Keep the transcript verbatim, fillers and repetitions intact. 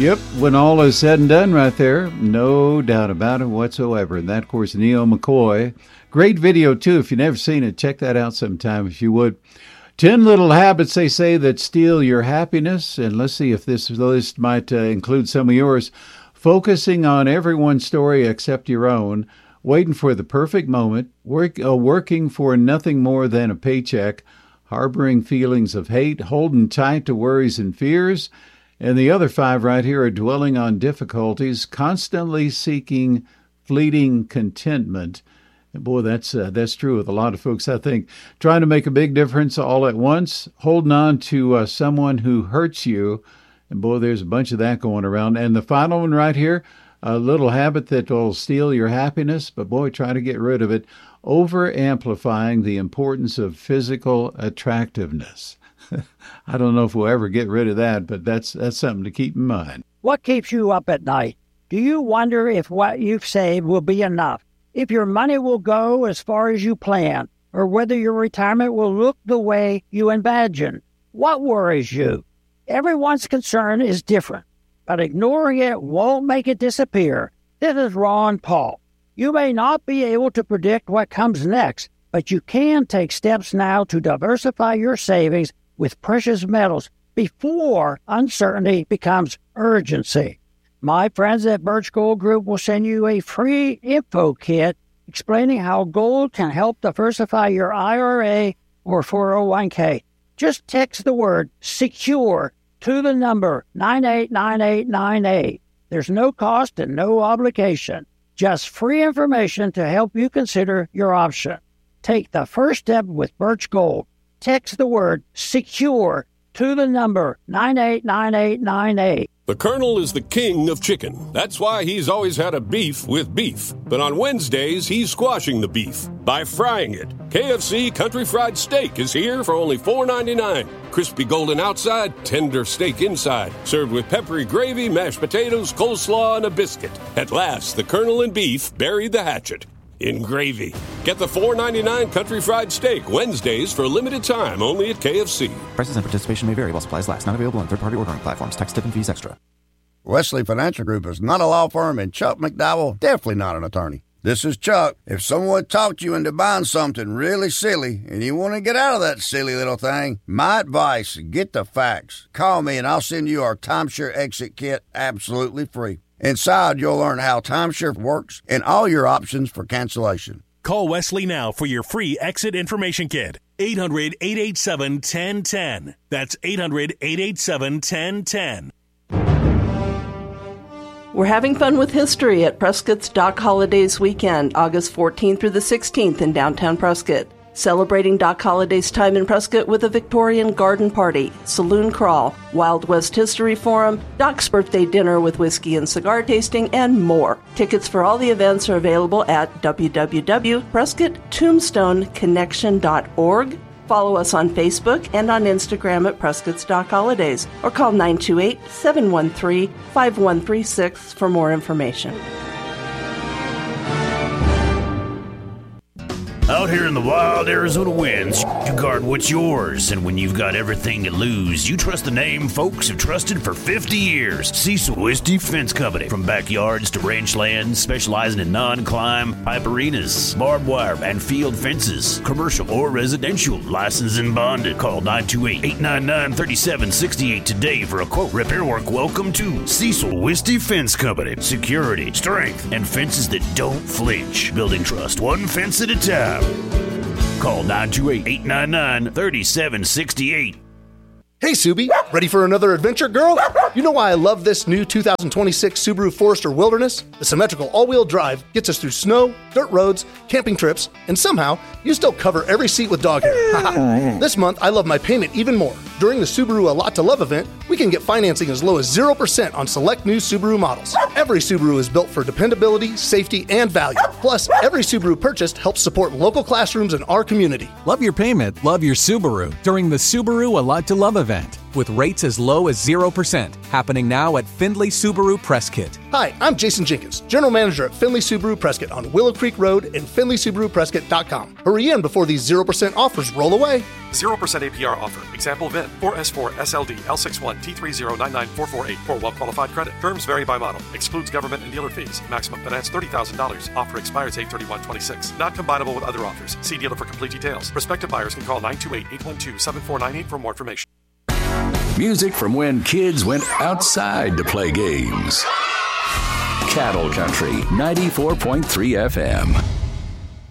Yep, when all is said and done right there, no doubt about it whatsoever. And that, of course, Neil McCoy. Great video, too. If you've never seen it, check that out sometime if you would. Ten little habits, they say, that steal your happiness. And let's see if this list might uh, include some of yours. Focusing on everyone's story except your own. Waiting for the perfect moment. Work, uh, working for nothing more than a paycheck. Harboring feelings of hate. Holding tight to worries and fears. And the other five right here are dwelling on difficulties, constantly seeking fleeting contentment. And boy, that's uh, that's true with a lot of folks, I think. Trying to make a big difference all at once, holding on to uh, someone who hurts you. And boy, there's a bunch of that going around. And the final one right here, a little habit that will steal your happiness, but boy, try to get rid of it. Over-amplifying the importance of physical attractiveness. I don't know if we'll ever get rid of that, but that's that's something to keep in mind. What keeps you up at night? Do you wonder if what you've saved will be enough? If your money will go as far as you plan? Or whether your retirement will look the way you imagine? What worries you? Everyone's concern is different, but ignoring it won't make it disappear. This is Ron Paul. You may not be able to predict what comes next, but you can take steps now to diversify your savings with precious metals before uncertainty becomes urgency. My friends at Birch Gold Group will send you a free info kit explaining how gold can help diversify your I R A or four oh one k. Just text the word SECURE to the number nine eight nine eight nine eight. There's no cost and no obligation. Just free information to help you consider your option. Take the first step with Birch Gold. Text the word SECURE to the number nine eight nine eight nine eight. The Colonel is the king of chicken. That's why he's always had a beef with beef. But on Wednesdays, he's squashing the beef by frying it. K F C Country Fried Steak is here for only four ninety-nine. Crispy golden outside, tender steak inside. Served with peppery gravy, mashed potatoes, coleslaw, and a biscuit. At last, the Colonel and beef buried the hatchet in gravy. Get the four ninety-nine Country Fried Steak Wednesdays for a limited time only at K F C. Prices and participation may vary while supplies last. Not available on third-party ordering platforms. Tax, tip, and fees extra. Wesley Financial Group is not a law firm, and Chuck McDowell definitely not an attorney. This is Chuck. If someone talked you into buying something really silly and you want to get out of that silly little thing, my advice, get the facts. Call me and I'll send you our Timeshare Exit Kit absolutely free. Inside, you'll learn how timeshare works and all your options for cancellation. Call Wesley now for your free exit information kit. eight hundred, eight eight seven, one zero one zero. That's eight hundred, eight eight seven, one zero one zero. We're having fun with history at Prescott's Dock Holidays Weekend, August fourteenth through the sixteenth in downtown Prescott. Celebrating Doc Holliday's time in Prescott with a Victorian garden party, saloon crawl, Wild West History Forum, Doc's birthday dinner with whiskey and cigar tasting, and more. Tickets for all the events are available at w w w dot prescott tombstone connection dot org. Follow us on Facebook and on Instagram at Prescott's Doc Holidays, or call nine two eight, seven one three, five one three six for more information. Out here in the wild Arizona winds, you guard what's yours. And when you've got everything to lose, you trust the name folks have trusted for fifty years. Cecil Wisty Fence Company. From backyards to ranch lands, specializing in non-climb, pipe arenas, barbed wire, and field fences. Commercial or residential, licensed and bonded. Call nine two eight, eight nine nine, three seven six eight today for a quote. Repair work, welcome to Cecil Wisty Fence Company. Security, strength, and fences that don't flinch. Building trust, one fence at a time. Call nine two eight, eight nine nine, three seven six eight. Hey, Subi, ready for another adventure, girl? You know why I love this new two thousand twenty-six Subaru Forester Wilderness? The symmetrical all-wheel drive gets us through snow, dirt roads, camping trips, and somehow you still cover every seat with dog hair. This month, I love my payment even more. During the Subaru A Lot to Love event, we can get financing as low as zero percent on select new Subaru models. Every Subaru is built for dependability, safety, and value. Plus, every Subaru purchased helps support local classrooms in our community. Love your payment, love your Subaru during the Subaru A Lot to Love event. with rates as low as zero percent. Happening now at Findlay Subaru Prescott. Hi, I'm Jason Jenkins, General Manager at Findlay Subaru Prescott on Willow Creek Road and Findlay Subaru Prescott dot com. Hurry in before these zero percent offers roll away. zero percent A P R offer. Example V I N four S four S L D L sixty-one T three zero nine nine four four eight for well-qualified credit. Terms vary by model. Excludes government and dealer fees. Maximum finance thirty thousand dollars. Offer expires eight thirty-one twenty-six. Not combinable with other offers. See dealer for complete details. Prospective buyers can call nine two eight, eight one two, seven four nine eight for more information. Music from when kids went outside to play games. Cattle Country ninety-four point three F M.